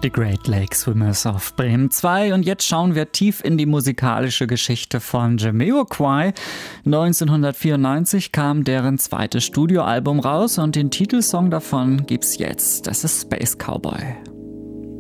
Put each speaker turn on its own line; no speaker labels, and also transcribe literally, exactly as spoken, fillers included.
Die Great Lake Swimmers auf Bremen zwei. Und jetzt schauen wir tief in die musikalische Geschichte von Jamiroquai. neunzehnhundertvierundneunzig kam deren zweites Studioalbum raus und den Titelsong davon gibt's jetzt. Das ist Space Cowboy.